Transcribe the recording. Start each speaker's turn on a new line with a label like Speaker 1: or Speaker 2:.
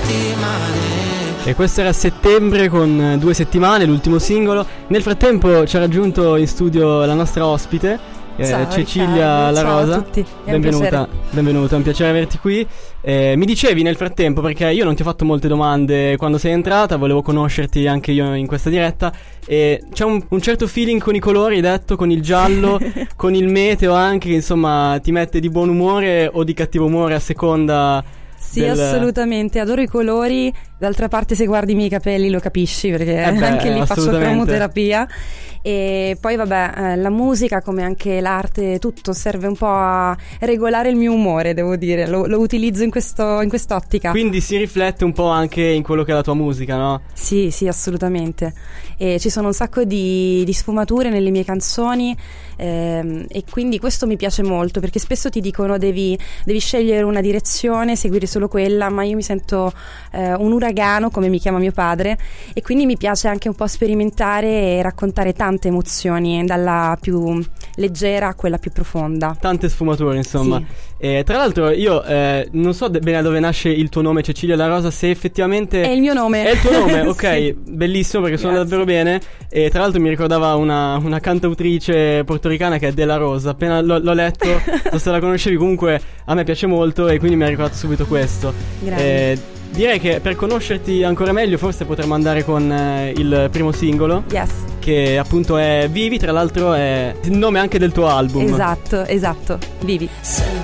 Speaker 1: E questo era Settembre con 2 settimane, l'ultimo singolo. Nel frattempo ci ha raggiunto in studio la nostra ospite, Cecilia
Speaker 2: Riccardo,
Speaker 1: La Rosa.
Speaker 2: ciao a tutti.
Speaker 1: Benvenuta, è un piacere averti qui. Mi dicevi nel frattempo, perché io non ti ho fatto molte domande quando sei entrata, volevo conoscerti anche io in questa diretta, e c'è un certo feeling con i colori, hai detto, con il giallo, con il meteo anche, che insomma ti mette di buon umore o di cattivo umore a seconda.
Speaker 2: Sì, assolutamente, adoro i colori. D'altra parte, se guardi i miei capelli lo capisci, perché anche lì faccio cromoterapia. E poi vabbè, la musica, come anche l'arte, tutto serve un po' a regolare il mio umore, devo dire. Lo utilizzo in quest'ottica.
Speaker 1: Quindi si riflette un po' anche in quello che è la tua musica, no?
Speaker 2: Sì, assolutamente. E ci sono un sacco di sfumature nelle mie canzoni, e quindi questo mi piace molto, perché spesso ti dicono devi scegliere una direzione, seguire solo quella, ma io mi sento un uragano, come mi chiama mio padre, e quindi mi piace anche un po' sperimentare e raccontare tante emozioni, dalla più leggera a quella più profonda.
Speaker 1: Tante sfumature, insomma.
Speaker 2: Sì.
Speaker 1: Tra l'altro io non so bene da dove nasce il tuo nome, Cecilia La Rosa, se effettivamente
Speaker 2: è il mio nome.
Speaker 1: È il tuo nome, ok.
Speaker 2: Sì.
Speaker 1: Bellissimo, perché suona davvero bene. E tra l'altro mi ricordava una cantautrice portoricana che è De La Rosa. Appena l'ho letto, non so se la conoscevi, comunque a me piace molto e quindi mi ha ricordato subito questo. Direi che per conoscerti ancora meglio forse potremmo andare con il primo singolo.
Speaker 2: Yes.
Speaker 1: Che appunto è Vivi, tra l'altro è il nome anche del tuo album.
Speaker 2: Esatto, Vivi.